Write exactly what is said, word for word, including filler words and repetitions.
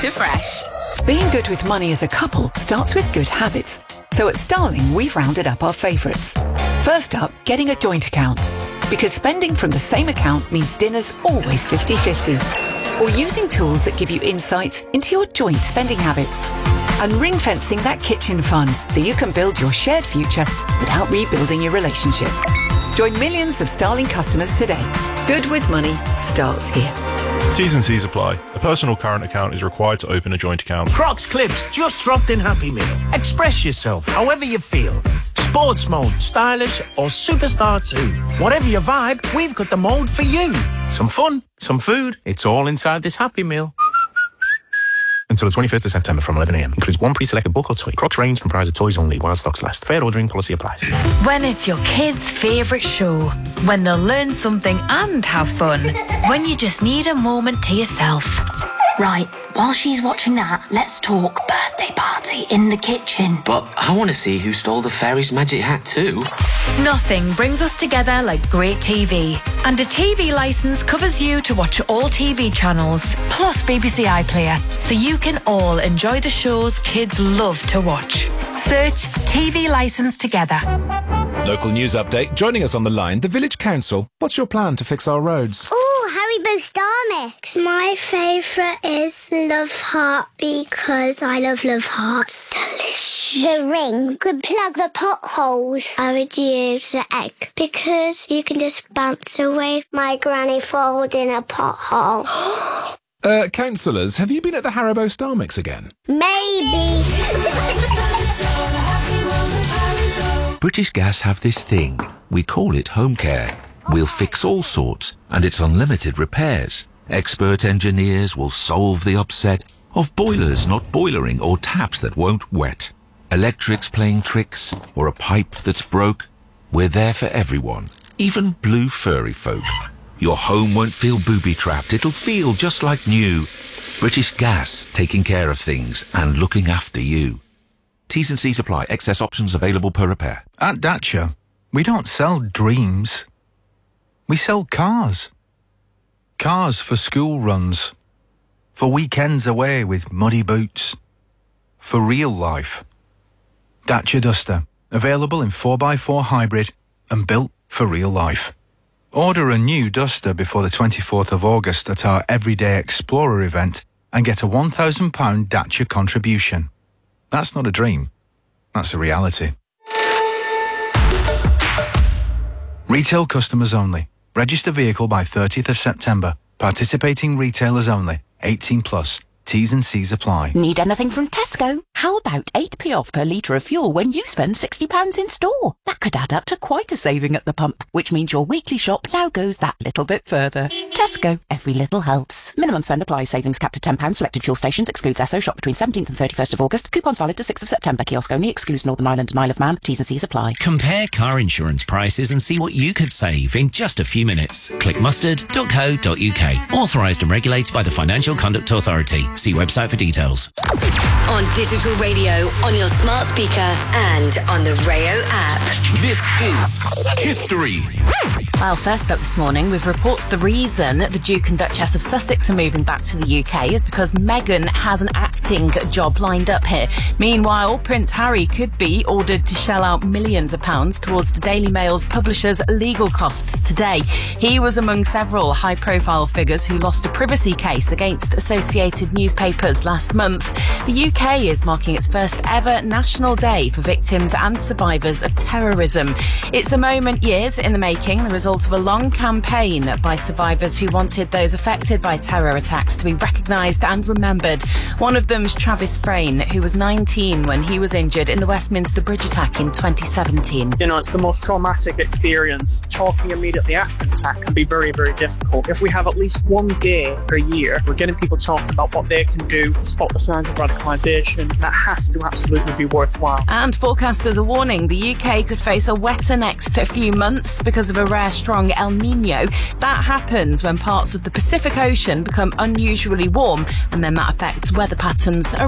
to fresh. Being good with money as a couple starts with good habits. So at Starling, we've rounded up our favourites. First up, getting a joint account. Because spending from the same account means dinner's always fifty-fifty. Or using tools that give you insights into your joint spending habits. And ring-fencing that kitchen fund so you can build your shared future without rebuilding your relationship. Join millions of Starling customers today. Good with money starts here. T's and C's apply. A personal current account is required to open a joint account. Crocs Clips just dropped in Happy Meal. Express yourself however you feel. Sports mode, stylish or superstar too. Whatever your vibe, we've got the mode for you. Some fun, some food, it's all inside this Happy Meal. Until the twenty-first of September from eleven a m. Includes one pre-selected book or toy. Crocs range comprise of toys only while stocks last. Fair ordering policy applies. When it's your kids' favourite show. When they'll learn something and have fun. When you just need a moment to yourself. Right, while she's watching that, let's talk birthday party in the kitchen. But I want to see who stole the fairy's magic hat too. Nothing brings us together like great T V. And a T V licence covers you to watch all T V channels, plus B B C iPlayer, so you can all enjoy the shows kids love to watch. Search T V licence together. Local news update. Joining us on the line, the Village Council. What's your plan to fix our roads? Oh, Haribo Star Mix. My favourite is Love Heart because I love Love Hearts. Delicious. The ring could plug the potholes. I would use the egg because you can just bounce away my granny falls in a pothole. uh, councillors, have you been at the Haribo Star Mix again? Maybe. British Gas have this thing. We call it home care. We'll fix all sorts, and it's unlimited repairs. Expert engineers will solve the upset of boilers not boilering or taps that won't wet. Electrics playing tricks, or a pipe that's broke. We're there for everyone, even blue furry folk. Your home won't feel booby-trapped. It'll feel just like new. British Gas, taking care of things and looking after you. T's and C's apply. Excess options available per repair. At Dacia, we don't sell dreams. We sell cars. Cars for school runs. For weekends away with muddy boots. For real life. Dacia Duster. Available in four by four hybrid and built for real life. Order a new Duster before the twenty-fourth of August at our Everyday Explorer event and get a one thousand pounds Dacia contribution. That's not a dream. That's a reality. Retail customers only. Register vehicle by thirtieth of September. Participating retailers only. eighteen plus. T's and C's apply. Need anything from Tesco? How about eight p off per litre of fuel when you spend sixty pounds in store? That could add up to quite a saving at the pump, which means your weekly shop now goes that little bit further. Tesco. Every little helps. Minimum spend applies. Savings capped at ten pounds. Selected fuel stations. Excludes Esso. Shop between seventeenth and thirty-first of August. Coupons valid to sixth of September. Kiosk only. Excludes Northern Ireland and Isle of Man. T's and C's apply. Compare car insurance prices and see what you could save in just a few minutes. Click mustard dot co dot uk. Authorised and regulated by the Financial Conduct Authority. See website for details. On digital radio, on your smart speaker and on the Rayo app. This is History. Well, first up this morning, with reports the reason the Duke and Duchess of Sussex are moving back to the U K is because Meghan has an acting job lined up here. Meanwhile, Prince Harry could be ordered to shell out millions of pounds towards the Daily Mail's publisher's legal costs today. He was among several high-profile figures who lost a privacy case against Associated Newspapers last month. The U K is marking its first ever National Day for victims and survivors of terrorism. It's a moment years in the making, the result of a long campaign by survivors who wanted those affected by terror attacks to be recognised and remembered. One of them's Travis Frayne, who was nineteen when he was injured in the Westminster Bridge attack in twenty seventeen. You know, it's the most traumatic experience. Talking immediately after the attack can be very, very difficult. If we have at least one day per year, we're getting people talking about what they can do to spot the signs of radicalisation. That has to absolutely be worthwhile. And forecasters are warning the U K could face a wetter next few months because of a rare strong El Nino. That happens when parts of the Pacific Ocean become unusually warm, and then that affects weather patterns